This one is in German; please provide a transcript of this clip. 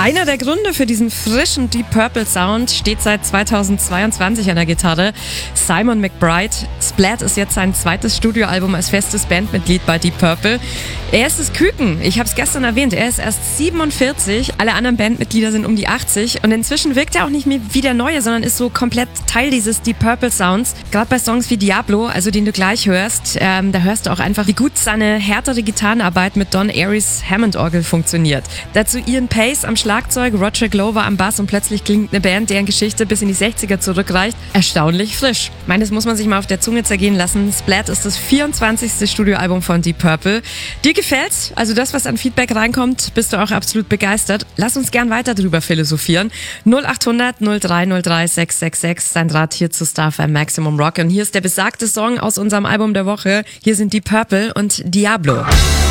Einer der Gründe für diesen frischen Deep Purple Sound steht seit 2022 an der Gitarre. Simon McBride. Splat ist jetzt sein zweites Studioalbum als festes Bandmitglied bei Deep Purple. Er ist das Küken. Ich habe es gestern erwähnt. Er ist erst 47. Alle anderen Bandmitglieder sind um die 80. Und inzwischen wirkt er auch nicht mehr wie der Neue, sondern ist so komplett Teil dieses Deep Purple Sounds. Gerade bei Songs wie Diablo, also den du gleich hörst, da hörst du auch einfach, wie gut seine härtere Gitarrenarbeit mit Don Airys Hammond-Orgel funktioniert. Dazu Ian Pace am Schlagzeug, Roger Glover am Bass und plötzlich klingt eine Band, deren Geschichte bis in die 60er zurückreicht, erstaunlich frisch. Ich meine, das muss man sich mal auf der Zunge zergehen lassen. Splat ist das 24. Studioalbum von Deep Purple. Dir gefällt's? Also das, was an Feedback reinkommt, bist du auch absolut begeistert? Lass uns gern weiter drüber philosophieren. 0800 0303 666, dein Draht hier zu Star FM Maximum Rock. Und hier ist der besagte Song aus unserem Album der Woche. Hier sind Deep Purple und Diablo.